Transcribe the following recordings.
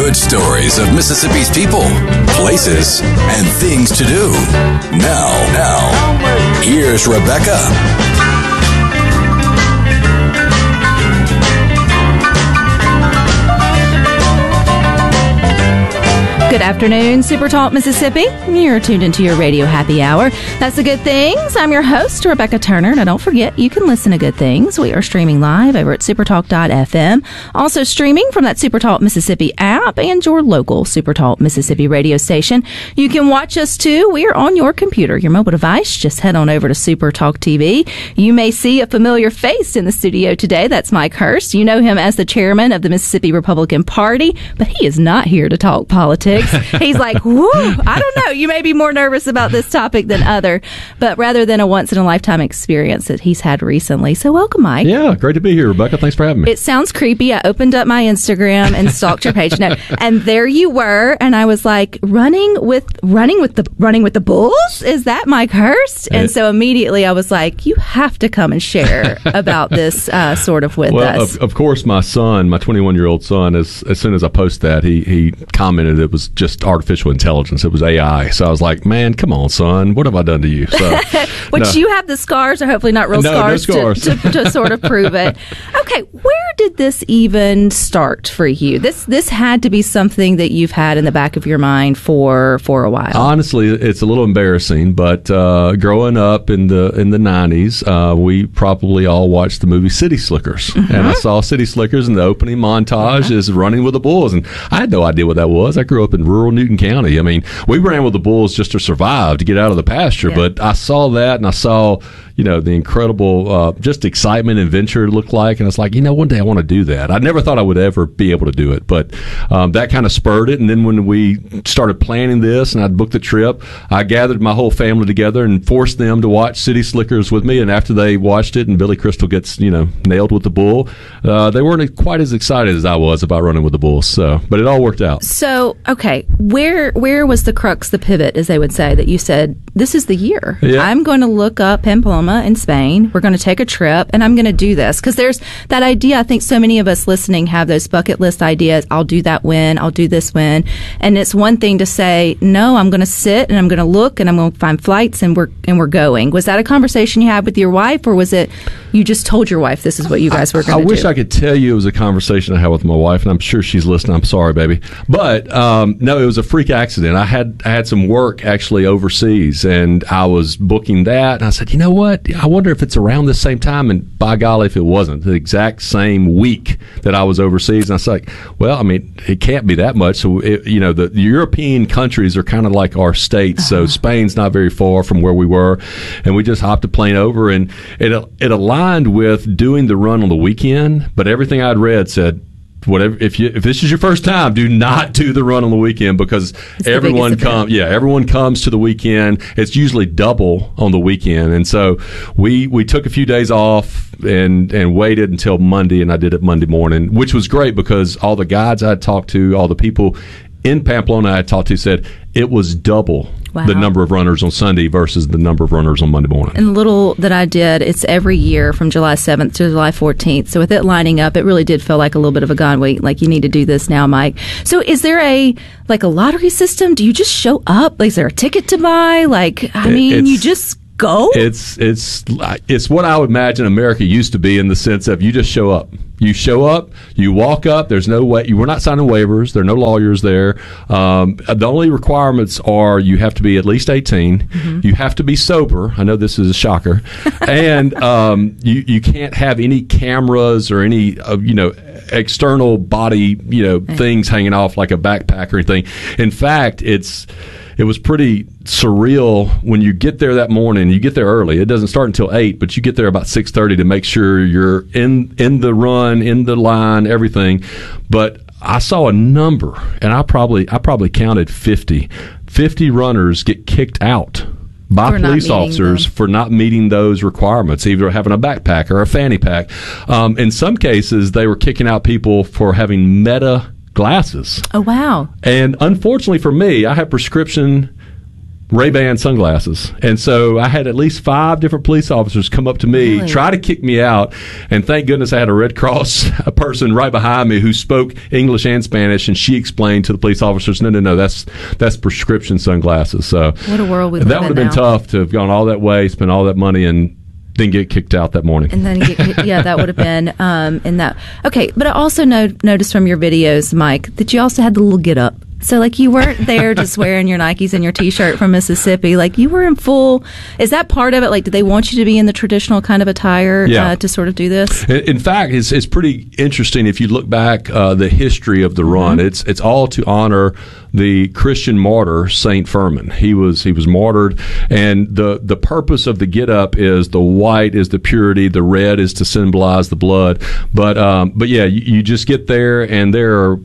good stories of Mississippi's people, places, and things to do. Now, here's Rebecca. Good afternoon, Super Talk Mississippi. You're tuned into your radio happy hour. That's the Good Things. I'm your host, Rebecca Turner. Now, don't forget, you can listen to Good Things. We are streaming live over at supertalk.fm. Also streaming from that Super Talk Mississippi app and your local Super Talk Mississippi radio station. You can watch us, too. We are on your computer, your mobile device. Just head on over to Super Talk TV. You may see a familiar face in the studio today. That's Mike Hurst. You know him as the chairman of the Mississippi Republican Party, but he is not here to talk politics. He's like, whoo, I don't know. You may be more nervous about this topic than other, but rather than a once-in-a-lifetime experience that he's had recently. So welcome, Mike. Yeah, great to be here, Rebecca. Thanks for having me. It sounds creepy. I opened up my Instagram and stalked your page. No, and there you were, and I was like, running with the Bulls? Is that Mike Hurst? And so immediately I was like, you have to come and share about this sort of with us. Of course, my son, my 21-year-old son, as soon as I post that, he commented it was just artificial intelligence. It was AI. So I was like, man, come on, son. What have I done to you? So, you have the scars, or hopefully not real scars, no scars. To sort of prove it. Okay, where did this even start for you? This had to be something that you've had in the back of your mind for a while. Honestly, it's a little embarrassing, but growing up in the 90s, we probably all watched the movie City Slickers. Mm-hmm. And I saw City Slickers, and the opening montage is running with the Bulls. And I had no idea what that was. I grew up in rural Newton County. I mean, we ran with the Bulls just to survive, to get out of the pasture. Yeah. But I saw that, and I saw, the incredible just excitement and venture it looked like. And I was like, one day I want to do that. I never thought I would ever be able to do it. But that kind of spurred it. And then when we started planning this and I'd booked the trip, I gathered my whole family together and forced them to watch City Slickers with me. And after they watched it and Billy Crystal gets, nailed with the bull, they weren't quite as excited as I was about running with the Bulls. But it all worked out. So, okay, where was the crux, the pivot, as they would say, that you said, this is the year. Yeah. I'm going to look up Pamplona in Spain. We're going to take a trip, and I'm going to do this. Because there's that idea, I think so many of us listening have those bucket list ideas. I'll do that when, I'll do this when. And it's one thing to say, no, I'm going to sit, and I'm going to look, and I'm going to find flights, and we're going. Was that a conversation you had with your wife, or was it you just told your wife this is what you guys were going to do? I wish I could tell you it was a conversation I had with my wife, and I'm sure she's listening. I'm sorry, baby. But no, it was a freak accident. I had some work actually overseas, and I was booking that, and I said, you know what? I wonder if it's around the same time, and by golly, if it wasn't, the exact same week that I was overseas. And I was like, well, I mean, it can't be that much. So, the European countries are kind of like our states, so Spain's not very far from where we were, and we just hopped a plane over, and it aligned with doing the run on the weekend, but everything I'd read said, whatever, if this is your first time, do not do the run on the weekend, because everyone comes to the weekend. It's usually double on the weekend, and so we took a few days off and waited until Monday, and I did it Monday morning, which was great because all the guides I had talked to, all the people in Pamplona I had talked to said it was double the number of runners on Sunday versus the number of runners on Monday morning. And little that I did, it's every year from July 7th to July 14th. So with it lining up, it really did feel like a little bit of a gone week. Like, you need to do this now, Mike. So is there a lottery system? Do you just show up? Like, is there a ticket to buy? You just go? It's what I would imagine America used to be, in the sense of you just show up. You show up, you walk up, there's no way, we're not signing waivers, there are no lawyers there. The only requirements are you have to be at least 18, mm-hmm. you have to be sober, I know this is a shocker, and you can't have any cameras or any, external body, things hanging off like a backpack or anything. In fact, it was pretty surreal when you get there that morning. You get there early. It doesn't start until 8, but you get there about 6:30 to make sure you're in the run, in the line, everything. But I saw a number, and I probably counted 50 runners get kicked out by police officers for not meeting those requirements, either having a backpack or a fanny pack. In some cases, they were kicking out people for having Meta glasses. Oh, wow. And unfortunately for me, I have prescription Ray-Ban sunglasses. And so I had at least 5 different police officers come up to me, Really? try to kick me out. And thank goodness I had a Red Cross a person right behind me who spoke English and Spanish, and she explained to the police officers, no, that's prescription sunglasses. So What a world we live in that would have been now. tough to have gone all that way, spent all that money, and then get kicked out that morning. And then, that would have been in that. Okay, but I also noticed from your videos, Mike, that you also had the little get up. So, like, you weren't there just wearing your Nikes and your T-shirt from Mississippi. Like, you were in full. Is that part of it? Like, did they want you to be in the traditional kind of attire to sort of do this? In fact, it's pretty interesting if you look back the history of the run. It's all to honor the Christian martyr Saint Firmin. He was martyred, and the purpose of the get up is the white is the purity, the red is to symbolize the blood. But yeah, you just get there, and there are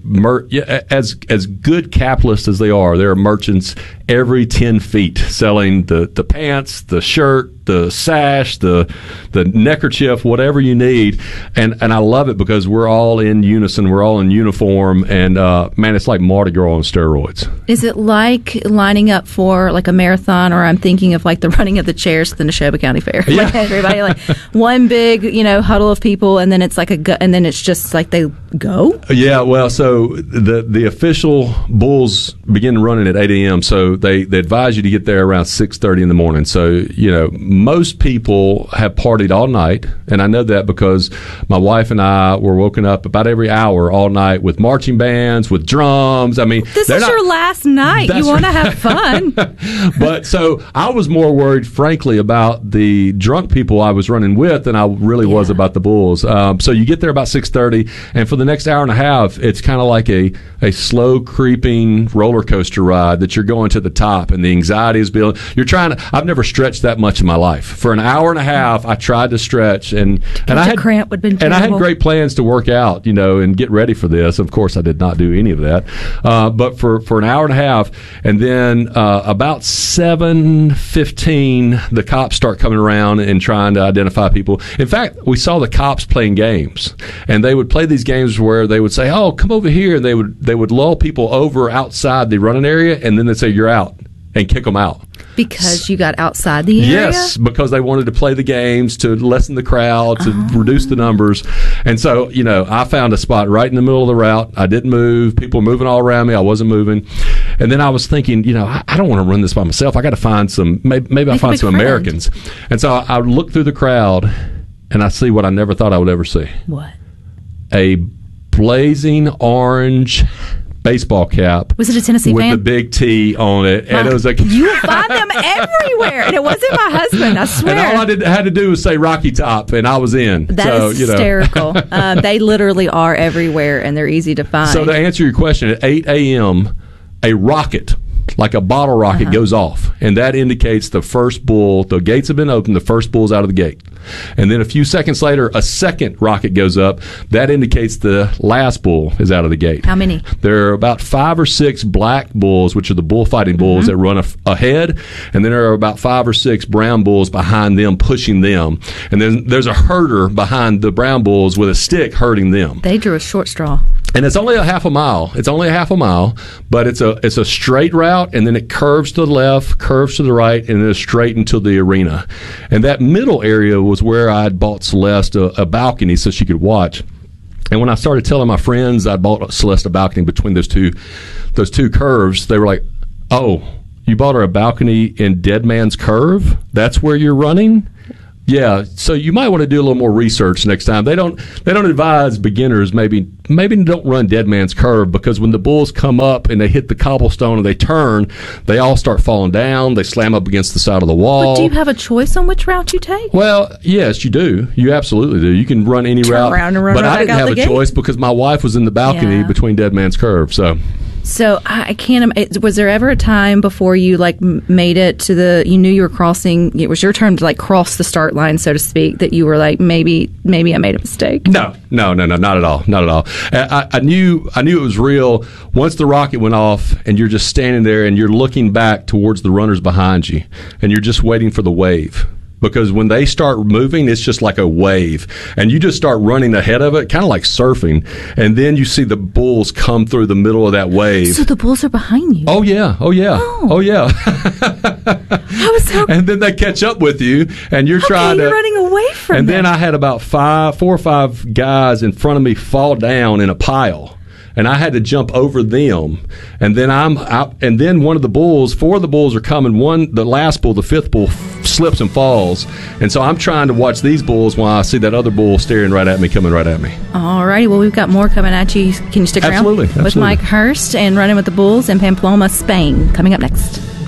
as good capitalists as they are, there are merchants every 10 feet selling the pants, the shirt, the sash, the neckerchief, whatever you need. And I love it because we're all in unison, we're all in uniform, and man, it's like Mardi Gras on steroids. Is it like lining up for like a marathon, or I'm thinking of like the running of the chairs at the Neshoba County Fair? Yeah. Like everybody, like one big, huddle of people, and then it's like and then it's just like they go? Yeah, well, so the official bulls begin running at 8 a.m., so they advise you to get there around 6:30 in the morning. So, most people have partied all night, and I know that because my wife and I were woken up about every hour all night with marching bands, with drums. I mean, This is your last night. You want to have fun. But so I was more worried, frankly, about the drunk people I was running with than I really was about the bulls. So you get there about 6:30, and for the next hour and a half, it's kind of like a slow creeping roller coaster ride that you're going to the top, and the anxiety is building. I've never stretched that much in my life. For an hour and a half, I tried to stretch, and I had cramp would have been and I had terrible. great plans to work out, and get ready for this. Of course, I did not do any of that. But for an hour and a half, and then about 7:15, the cops start coming around and trying to identify people. In fact, we saw the cops playing games, and they would play these games where they would say, "Oh, come over here," and they would lull people over outside the running area, and then they'd say, "You're out," and kick them out. Because you got outside the area? Yes, because they wanted to play the games to lessen the crowd, to reduce the numbers. And so, I found a spot right in the middle of the route. I didn't move. People were moving all around me. I wasn't moving. And then I was thinking, I don't want to run this by myself. I got to find maybe I'll find some Americans. And so I look through the crowd, and I see what I never thought I would ever see. What? A blazing orange baseball cap. Was it a Tennessee with fan? the big T on it, and it was like you will find them everywhere, and it wasn't my husband. I swear. And all I had to do was say Rocky Top, and I was in. That is hysterical. They literally are everywhere, and they're easy to find. So to answer your question, at 8 a.m., a rocket, like a bottle rocket, goes off, and that indicates the first bull. The gates have been opened. The first bull's out of the gate. And then a few seconds later, a second rocket goes up. That indicates the last bull is out of the gate. How many? There are about 5 or 6 black bulls, which are the bullfighting bulls that run ahead, and then there are about 5 or 6 brown bulls behind them, pushing them. And then there's a herder behind the brown bulls with a stick herding them. They drew a short straw. And it's only a half a mile. It's only a half a mile, but it's a straight route, and then it curves to the left, curves to the right, and then straight into the arena. And that middle area was where I had bought Celeste a balcony so she could watch. And when I started telling my friends I bought Celeste a balcony between those two curves, they were like, "Oh, you bought her a balcony in Dead Man's Curve? That's where you're running?" Yeah, so you might want to do a little more research next time. They don't advise beginners maybe don't run Dead Man's Curve, because when the bulls come up and they hit the cobblestone and they turn, they all start falling down. They slam up against the side of the wall. But do you have a choice on which route you take? Well, yes, you do. You absolutely do. You can run any route. Around and run but right I didn't back out have the a gate. choice because my wife was in the balcony between Dead Man's Curve. So I can't. Was there ever a time before you made it to you knew you were crossing? It was your turn to cross the start line, so to speak. That you were like, maybe I made a mistake. No, not at all. I knew it was real once the rocket went off, and you're just standing there and you're looking back towards the runners behind you, and you're just waiting for the wave. because when they start moving, it's just like a wave, and you just start running ahead of it, kind of like surfing, and then you see the bulls come through the middle of that wave. So the bulls are behind you. Oh yeah. I was so And then they catch up with you, and you're trying to. You're running away from And them. then I had about 4 or 5 guys in front of me fall down in a pile. And I had to jump over them, and then I'm out. And then 4 of the bulls are coming. The last bull, the 5th bull, slips and falls. And so I'm trying to watch these bulls while I see that other bull staring right at me, coming right at me. All righty. Well, we've got more coming at you. Can you stick around? Absolutely. With Mike Hurst and Running with the Bulls in Pamplona, Spain. Coming up next.